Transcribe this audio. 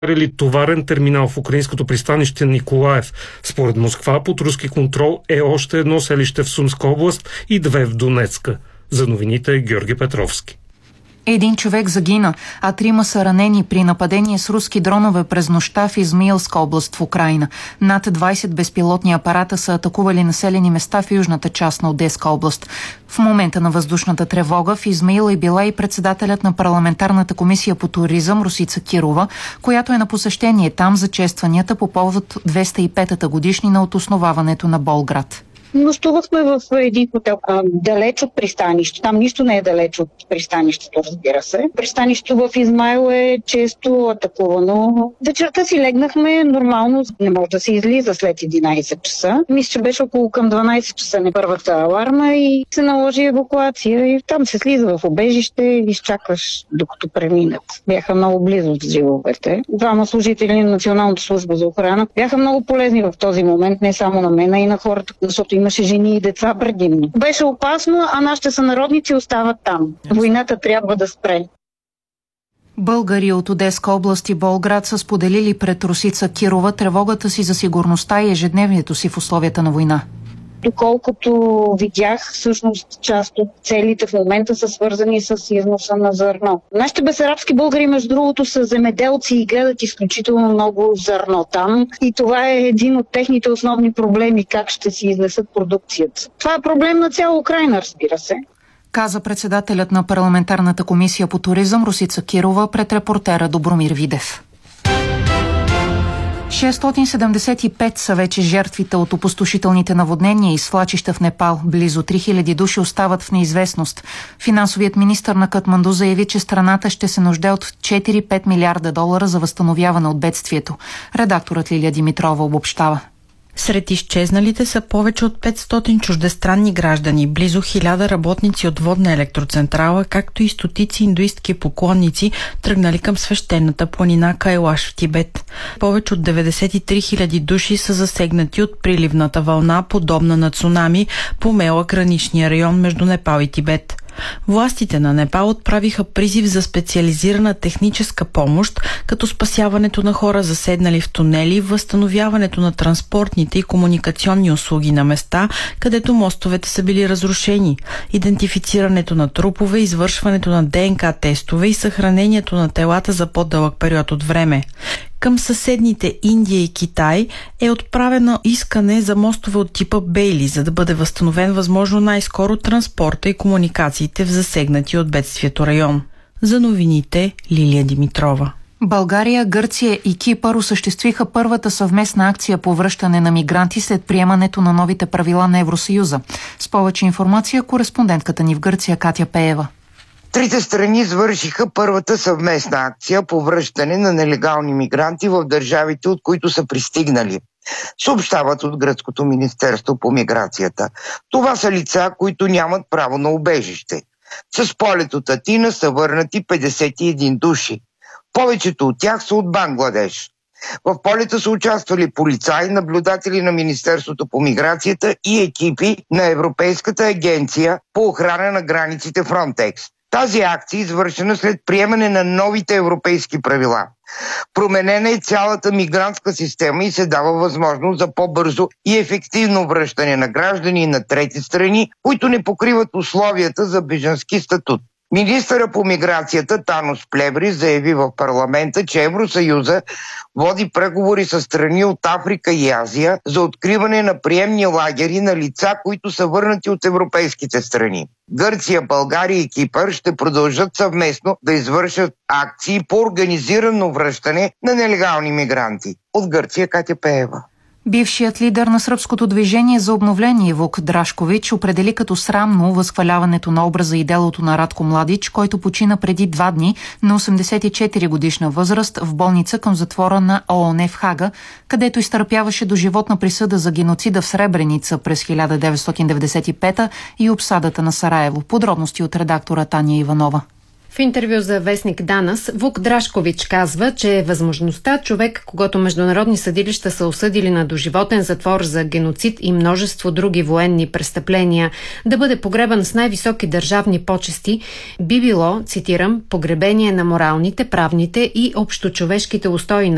товарен терминал в украинското пристанище Николаев. Според Москва, под руски контрол е още едно селище в Сумска област и две в Донецка. За новините Георги Петровски. Един човек загина, а 3 са ранени при нападение с руски дронове през нощта в Измаилска област в Украйна. Над 20 безпилотни апарата са атакували населени места в южната част на Одеска област. В момента на въздушната тревога в Измаил е била и председателят на парламентарната комисия по туризъм Росица Кирова, която е на посещение там за честванията по повод 205-та годишнина от основаването на Болград. Нощувахме в един хотел, далеч от пристанището. Там нищо не е далеч от пристанището, разбира се. Пристанището в Измаил е често атакувано. Вечерта си легнахме нормално, не може да се излиза след 11 часа. Мисля, че беше около към 12 часа на първата аларма и се наложи евакуация. И там се слиза в убежище и изчакваш докато преминат. Бяха много близо с живовете. 2 служители на Националната служба за охрана бяха много полезни в този момент, не само на мен, а и на хората, защото имаше жени и деца предимно. Беше опасно, а нашите сънародници остават там. Войната трябва да спре. Българи от Одеска област и Болград са споделили пред Росица Кирова тревогата си за сигурността и ежедневието си в условията на война. Доколкото видях, всъщност част от целите в момента са свързани с износа на зърно. Нашите бесарабски българи, между другото, са земеделци и гледат изключително много зърно там. И това е един от техните основни проблеми, как ще си изнесат продукцията. Това е проблем на цяла Украйна, разбира се. Каза председателят на парламентарната комисия по туризъм Росица Кирова пред репортера Добромир Видев. 675 са вече жертвите от опустошителните наводнения и свлачища в Непал. Близо 3000 души остават в неизвестност. Финансовият министър на Катманду заяви, че страната ще се нуждае от 4-5 милиарда долара за възстановяване от бедствието. Редакторът Лилия Димитрова обобщава. Сред изчезналите са повече от 500 чуждестранни граждани, близо 1000 работници от водна електроцентрала, както и стотици индуистки поклонници, тръгнали към свещената планина Кайлаш в Тибет. Повече от 93 000 души са засегнати от приливната вълна, подобна на цунами, помела граничния район между Непал и Тибет. Властите на Непал отправиха призив за специализирана техническа помощ, като спасяването на хора заседнали в тунели, възстановяването на транспортните и комуникационни услуги на места, където мостовете са били разрушени, идентифицирането на трупове, извършването на ДНК тестове и съхранението на телата за по-дълъг период от време. Към съседните Индия и Китай е отправено искане за мостове от типа Бейли, за да бъде възстановен възможно най-скоро транспорта и комуникациите в засегнати от бедствието район. За новините Лилия Димитрова. България, Гърция и Кипър осъществиха първата съвместна акция по връщане на мигранти след приемането на новите правила на Евросъюза. С повече информация кореспондентката ни в Гърция Катя Пеева. Трите страни извършиха първата съвместна акция по връщане на нелегални мигранти в държавите, от които са пристигнали. Съобщават от Гръцкото министерство по миграцията. Това са лица, които нямат право на убежище. С полет от Атина са върнати 51 души. Повечето от тях са от Бангладеш. В полета са участвали полицаи, наблюдатели на Министерството по миграцията и екипи на Европейската агенция по охрана на границите Frontex. Тази акция е извършена след приемане на новите европейски правила. Променена е цялата мигрантска система и се дава възможност за по-бързо и ефективно връщане на граждани на трети страни, които не покриват условията за бежански статут. Министъра по миграцията Танос Плеври заяви в парламента, че Евросъюза води преговори с страни от Африка и Азия за откриване на приемни лагери на лица, които са върнати от европейските страни. Гърция, България и Кипър ще продължат съвместно да извършат акции по организирано връщане на нелегални мигранти. От Гърция Катя Пеева. Бившият лидер на сръбското движение за обновление Вук Драшкович определи като срамно възхваляването на образа и делото на Радко Младич, който почина преди 2 дни на 84 годишна възраст в болница към затвора на ООН в Хага, където изтърпяваше доживотна присъда за геноцида в Сребреница през 1995 и обсадата на Сараево. Подробности от редактора Таня Иванова. В интервю за вестник Данас, Вук Драшкович казва, че възможността човек, когато международни съдилища са осъдили на доживотен затвор за геноцид и множество други военни престъпления, да бъде погребан с най-високи държавни почести, би било, цитирам, погребение на моралните, правните и общочовешките устои на